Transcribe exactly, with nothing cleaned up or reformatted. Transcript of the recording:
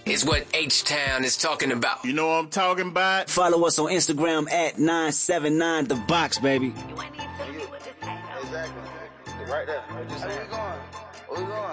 is what H-Town is talking about. You know what I'm talking about? Follow us on Instagram at nine seven nine The Box, baby. Exactly. Right there. Where we going? Where we going?